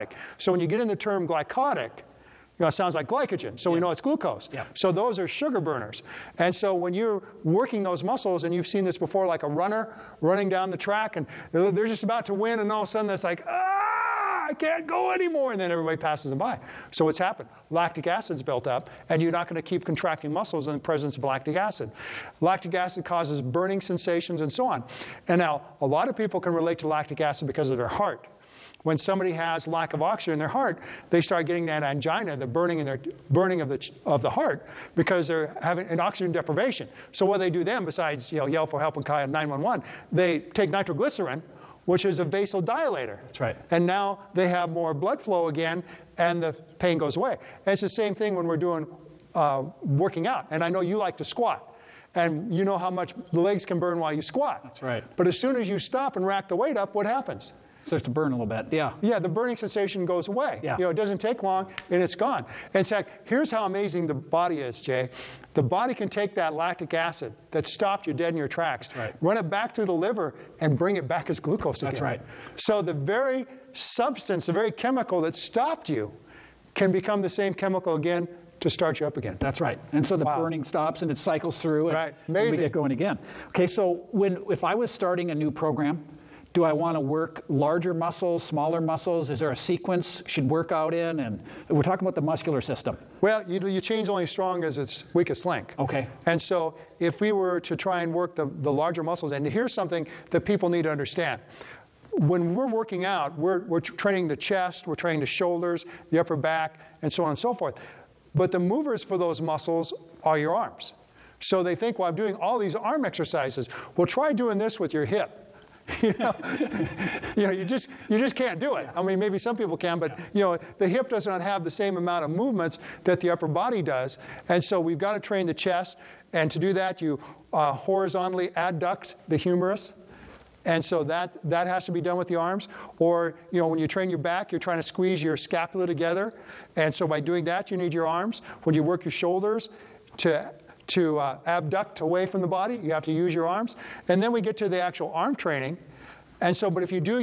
So when you get in the term glycotic, it sounds like glycogen, so we know it's glucose. Yeah. So those are sugar burners. And so when you're working those muscles, and you've seen this before, like a runner running down the track, and they're just about to win, and all of a sudden it's like, I can't go anymore, and then everybody passes them by. So what's happened? Lactic acid's built up, and you're not going to keep contracting muscles in the presence of lactic acid. Lactic acid causes burning sensations and so on. And now, a lot of people can relate to lactic acid because of their heart. When somebody has lack of oxygen in their heart, they start getting that angina, the burning of the heart, because they're having an oxygen deprivation. So what they do then, besides yell for help and call 911, they take nitroglycerin, which is a vasodilator. That's right. And now they have more blood flow again, and the pain goes away. And it's the same thing when we're doing working out. And I know you like to squat. And you know how much the legs can burn while you squat. That's right. But as soon as you stop and rack the weight up, what happens? Starts to burn a little bit, yeah. Yeah, the burning sensation goes away. Yeah. It doesn't take long, and it's gone. In fact, here's how amazing the body is, Jay. The body can take that lactic acid that stopped you dead in your tracks, run it back through the liver, and bring it back as glucose again. That's right. So the very substance, the very chemical that stopped you can become the same chemical again to start you up again. That's right. And so the burning stops, and it cycles through, and Amazing. we get going again. Okay, so if I was starting a new program, do I want to work larger muscles, smaller muscles? Is there a sequence should work out in? And we're talking about the muscular system. Well, you change only strong as its weakest link. Okay. And so if we were to try and work the larger muscles, and here's something that people need to understand. When we're working out, we're training the chest, we're training the shoulders, the upper back, and so on and so forth. But the movers for those muscles are your arms. So they think, well, I'm doing all these arm exercises. Well, try doing this with your hip. you just can't do it. I mean, maybe some people can, but the hip does not have the same amount of movements that the upper body does. And so we've got to train the chest, and to do that, you horizontally adduct the humerus. And so that has to be done with the arms. Or, when you train your back, you're trying to squeeze your scapula together. And so by doing that, you need your arms. When you work your shoulders to abduct away from the body, you have to use your arms. And then we get to the actual arm training. And so, but if you do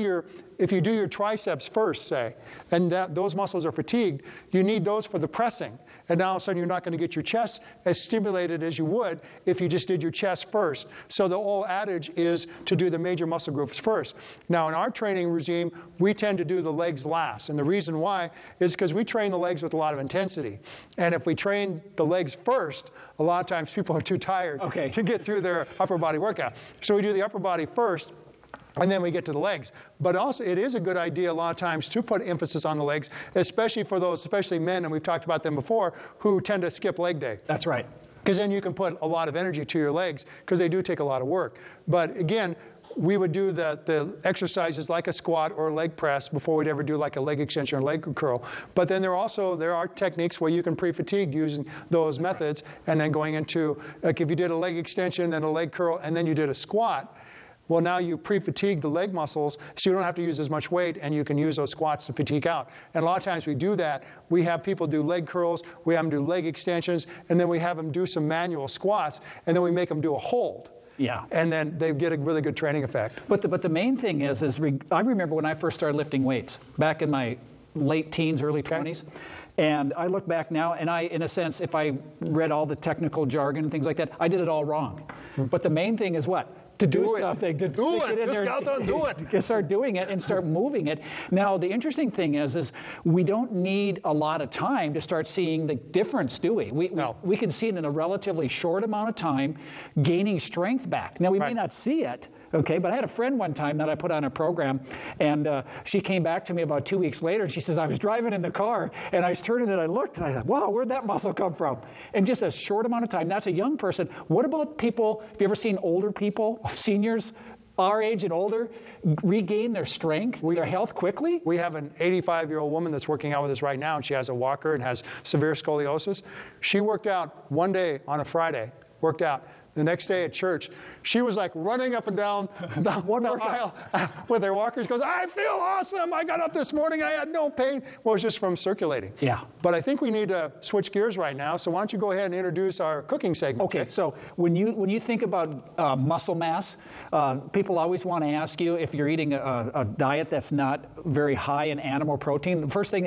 your triceps first, say, and those muscles are fatigued, you need those for the pressing. And now all of a sudden you're not going to get your chest as stimulated as you would if you just did your chest first. So the whole adage is to do the major muscle groups first. Now in our training regime, we tend to do the legs last. And the reason why is because we train the legs with a lot of intensity. And if we train the legs first, a lot of times people are too tired to get through their upper body workout. So we do the upper body first, and then we get to the legs. But also, it is a good idea a lot of times to put emphasis on the legs, especially for those, especially men, and we've talked about them before, who tend to skip leg day. That's right. Because then you can put a lot of energy to your legs, because they do take a lot of work. But again, we would do the exercises like a squat or a leg press before we'd ever do like a leg extension or leg curl. But then there are techniques where you can pre-fatigue using those methods, and then going into, like if you did a leg extension, then a leg curl, and then you did a squat, well, now you pre-fatigue the leg muscles, so you don't have to use as much weight, and you can use those squats to fatigue out. And a lot of times we do that. We have people do leg curls, we have them do leg extensions, and then we have them do some manual squats, and then we make them do a hold. Yeah. And then they get a really good training effect. But the main thing is I remember when I first started lifting weights, back in my late teens, early 20s. And I look back now, and in a sense, if I read all the technical jargon and things like that, I did it all wrong. But the main thing is what? To do something. To do get it. in Just there, go out there and do it. Start doing it and start moving it. Now, the interesting thing is we don't need a lot of time to start seeing the difference, do we? We can see it in a relatively short amount of time, gaining strength back. Now, we may not see it, okay, but I had a friend one time that I put on a program, and she came back to me about 2 weeks later, and she says, I was driving in the car, and I was turning and I looked, and I thought, wow, where'd that muscle come from? In just a short amount of time. That's a young person. What about people, have you ever seen older people, seniors, our age and older, regain their strength, their health quickly? We have an 85-year-old woman that's working out with us right now, and she has a walker and has severe scoliosis. She worked out one day on a Friday, worked out. the next day at church, she was like running up and down the aisle with her walker. She goes, I feel awesome. I got up this morning. I had no pain. Well, it was just from circulating. Yeah. But I think we need to switch gears right now. So why don't you go ahead and introduce our cooking segment? Okay, so when you think about muscle mass, people always want to ask you if you're eating a diet that's not very high in animal protein. The first thing